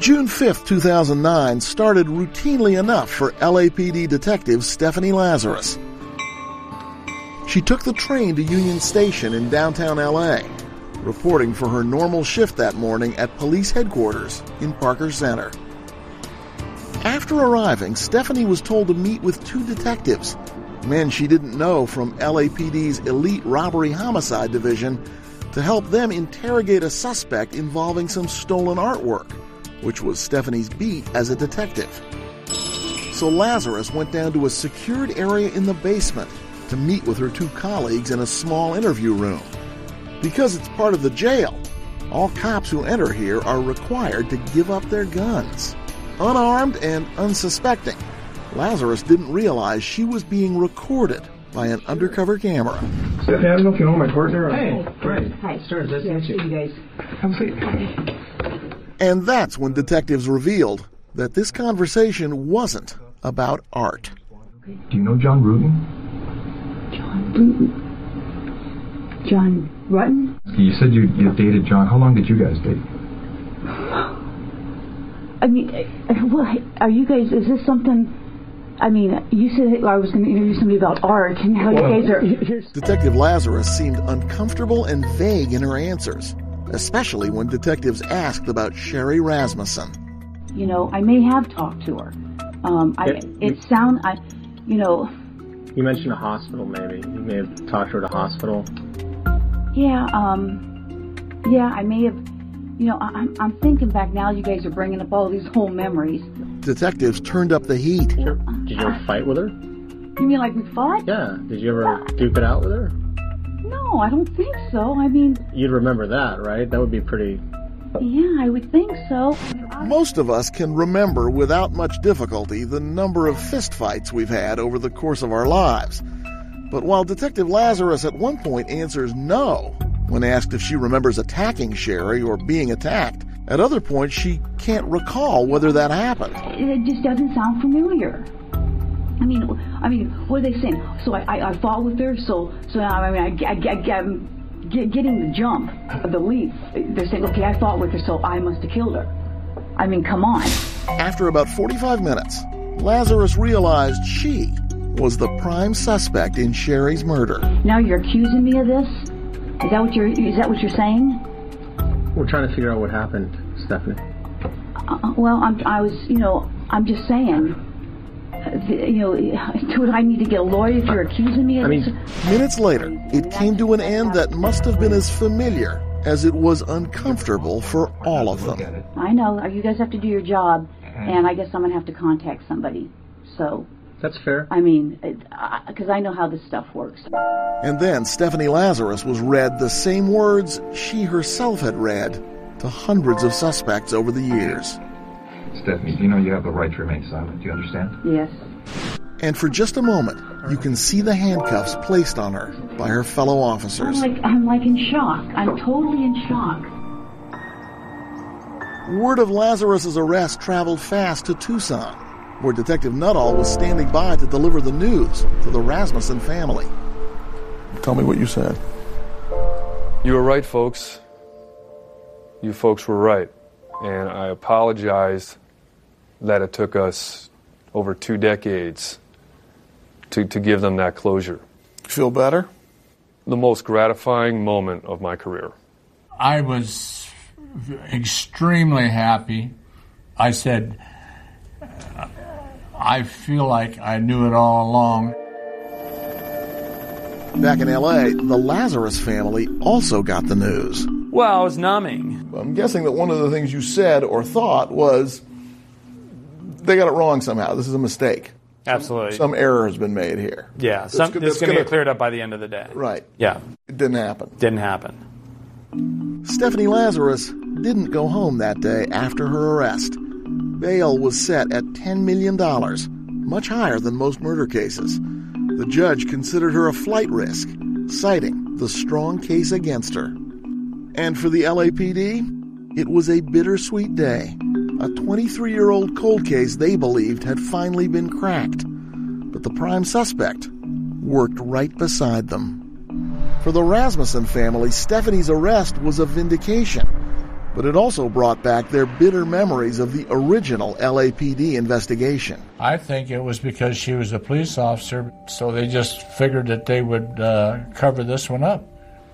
June 5th, 2009 started routinely enough for LAPD detective Stephanie Lazarus. She took the train to Union Station in downtown LA, reporting for her normal shift that morning at police headquarters in Parker Center. After arriving, Stephanie was told to meet with two detectives, men she didn't know from LAPD's elite robbery homicide division, to help them interrogate a suspect involving some stolen artwork, which was Stephanie's beat as a detective. So Lazarus went down to a secured area in the basement to meet with her two colleagues in a small interview room. Because it's part of the jail, all cops who enter here are required to give up their guns. Unarmed and unsuspecting, Lazarus didn't realize she was being recorded by an undercover camera. Stephanie, I don't know if you know my partner. Hey, great. Hi. Sure, nice to meet you guys. Have a seat. And that's when detectives revealed that this conversation wasn't about art. Do you know John Rutten? John Rutten? John Rutten? You said you dated John. How long did you guys date? I mean, well, are you guys, is this something, I mean, you said I was going to interview somebody about art, and how you guys are... Detective Lazarus seemed uncomfortable and vague in her answers, especially when detectives asked about Sherry Rasmussen. You know, I may have talked to her. You mentioned a hospital, maybe. You may have talked to her at a hospital. Yeah, I may have... You know, I'm thinking back now, you guys are bringing up all these whole memories. Detectives turned up the heat. Did you ever fight with her? You mean like we fought? Yeah. Did you ever duke it out with her? No, I don't think so. I mean... You'd remember that, right? That would be pretty... Yeah, I would think so. Most of us can remember without much difficulty the number of fistfights we've had over the course of our lives. But while Detective Lazarus at one point answers no when asked if she remembers attacking Sherry or being attacked, at other points she can't recall whether that happened. It just doesn't sound familiar. I mean, what are they saying? So I fought with her, so I'm getting the jump, the leap. They're saying, okay, I fought with her, so I must have killed her. I mean, come on. After about 45 minutes, Lazarus realized she was the prime suspect in Sherry's murder. Now you're accusing me of this? Is that what you're saying? We're trying to figure out what happened, Stephanie. I'm just saying. Do I need to get a lawyer if you're accusing me of this? Minutes later, it came to an end that must have been as familiar as it was uncomfortable for all of them. I know. You guys have to do your job, and I guess I'm going to have to contact somebody. So... That's fair. I mean, because I know how this stuff works. And then Stephanie Lazarus was read the same words she herself had read to hundreds of suspects over the years. Stephanie, do you know you have the right to remain silent? Do you understand? Yes. And for just a moment, you can see the handcuffs placed on her by her fellow officers. I'm like in shock. I'm totally in shock. Word of Lazarus's arrest traveled fast to Tucson, where Detective Nuttall was standing by to deliver the news to the Rasmussen family. Tell me what you said. You were right, folks. You folks were right. And I apologize that it took us over 2 decades to give them that closure. Feel better? The most gratifying moment of my career. I was extremely happy. I said, I feel like I knew it all along. Back in L.A., the Lazarus family also got the news. Well, it was numbing. I'm guessing that one of the things you said or thought was they got it wrong somehow. This is a mistake. Absolutely. Some error has been made here. Yeah, this is going to get cleared up by the end of the day. Right. Yeah. It didn't happen. Didn't happen. Stephanie Lazarus didn't go home that day after her arrest. Bail was set at $10 million, much higher than most murder cases. The judge considered her a flight risk, citing the strong case against her. And for the LAPD, it was a bittersweet day. A 23-year-old cold case they believed had finally been cracked. But the prime suspect worked right beside them. For the Rasmussen family, Stephanie's arrest was a vindication. but it also brought back their bitter memories of the original LAPD investigation. I think it was because she was a police officer, so they just figured that they would cover this one up.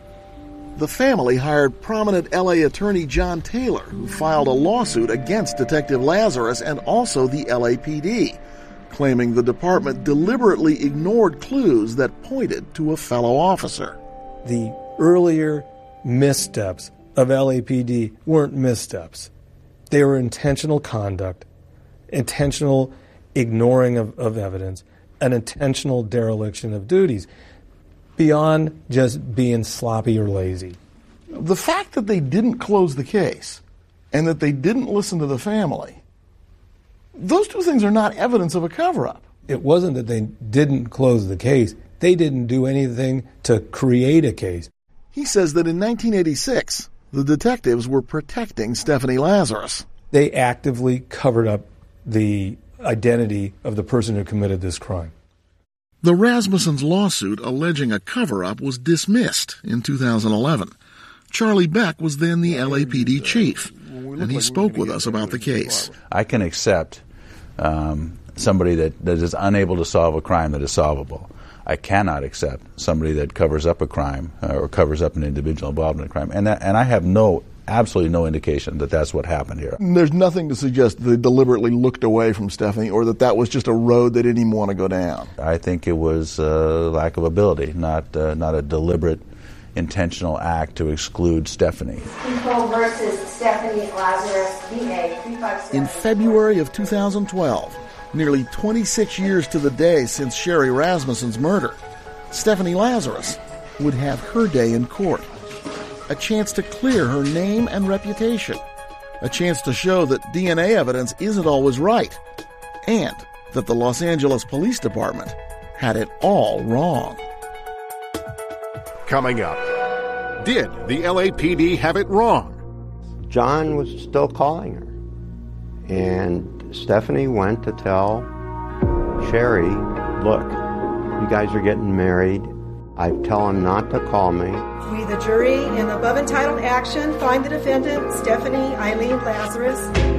The family hired prominent LA attorney John Taylor, who filed a lawsuit against Detective Lazarus and also the LAPD, claiming the department deliberately ignored clues that pointed to a fellow officer. The earlier missteps of LAPD weren't missteps. They were intentional conduct, intentional ignoring of evidence, an intentional dereliction of duties, beyond just being sloppy or lazy. The fact that they didn't close the case and that they didn't listen to the family, those two things are not evidence of a cover-up. It wasn't that they didn't close the case. They didn't do anything to create a case. He says that in 1986, the detectives were protecting Stephanie Lazarus. They actively covered up the identity of the person who committed this crime. The Rasmussens' lawsuit alleging a cover-up was dismissed in 2011. Charlie Beck was then the LAPD chief, and he spoke with us about the case. I can accept somebody that is unable to solve a crime that is solvable. I cannot accept somebody that covers up a crime or covers up an individual involved in a crime, and I have absolutely no indication that that's what happened here. There's nothing to suggest that they deliberately looked away from Stephanie or that was just a road they didn't even want to go down. I think it was lack of ability, not a deliberate, intentional act to exclude Stephanie. People versus Stephanie Lazarus, VA 357. In February of 2012, nearly 26 years to the day since Sherry Rasmussen's murder, Stephanie Lazarus would have her day in court. A chance to clear her name and reputation. A chance to show that DNA evidence isn't always right. And that the Los Angeles Police Department had it all wrong. Coming up, did the LAPD have it wrong? John was still calling her. And Stephanie went to tell Sherry, look, you guys are getting married. I tell him not to call me. We, the jury, in the above entitled action, find the defendant, Stephanie Eileen Lazarus,